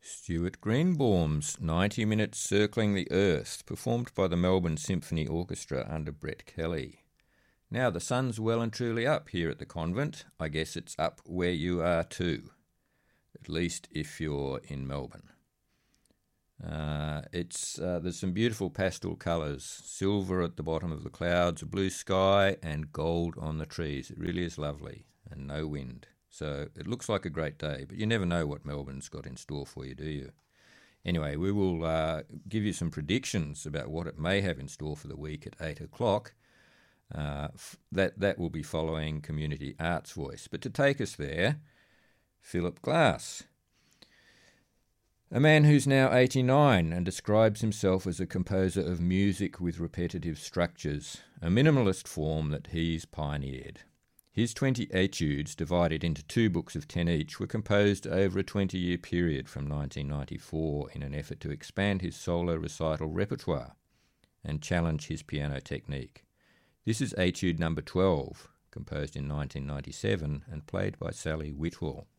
Stuart Greenbaum's 90 Minutes Circling the Earth, performed by the Melbourne Symphony Orchestra under Brett Kelly. Now, the sun's well and truly up here at the convent. I guess it's up where you are too, at least if you're in Melbourne. There's some beautiful pastel colours, silver at the bottom of the clouds, a blue sky and gold on the trees. It really is lovely, and no wind. So it looks like a great day, but you never know what Melbourne's got in store for you, do you? Anyway, we will give you some predictions about what it may have in store for the week at 8 o'clock. That will be following Community Arts Voice. But to take us there, Philip Glass, a man who's now 89 and describes himself as a composer of music with repetitive structures, a minimalist form that he's pioneered. His 20 etudes, divided into 2 books of 10 each, were composed over a 20-year period from 1994 in an effort to expand his solo recital repertoire and challenge his piano technique. This is etude number 12, composed in 1997 and played by Sally Whitwell.